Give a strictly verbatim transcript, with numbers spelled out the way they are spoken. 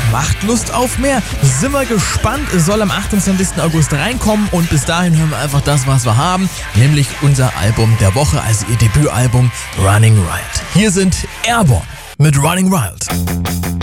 macht Lust auf mehr. Sind wir gespannt, es soll am achtundzwanzigsten August reinkommen und bis dahin hören wir einfach das, was wir haben, nämlich unser Album der Woche, also ihr Debütalbum Running Wild. Hier sind Airborne mit Running Wild.